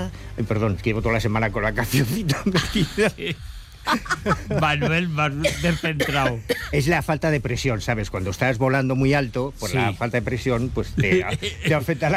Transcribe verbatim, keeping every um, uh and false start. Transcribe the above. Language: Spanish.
Ay, perdón, que llevo toda la semana con la cancioncita metida. Manuel, más descentrado. Es la falta de presión, ¿sabes? Cuando estás volando muy alto, por Sí. la falta de presión, pues te, te afecta la